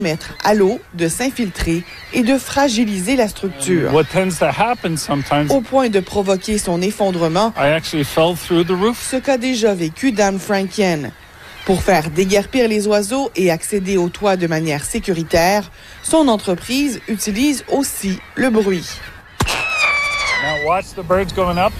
permettre à l'eau de s'infiltrer et de fragiliser la structure, au point de provoquer son effondrement, ce qu'a déjà vécu Dan Franken. Pour faire déguerpir les oiseaux et accéder au toit de manière sécuritaire, son entreprise utilise aussi le bruit. Now watch the birds going up.